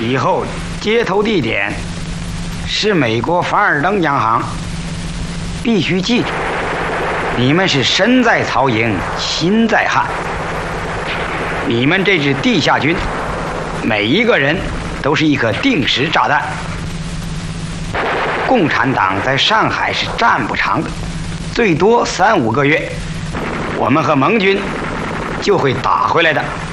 以后接头地点是美国凡尔登央行。必须记住，你们是身在曹营心在汉。你们这支地下军，每一个人都是一颗定时炸弹。共产党在上海是站不长的，最多3、5个月，我们和盟军就会打回来的。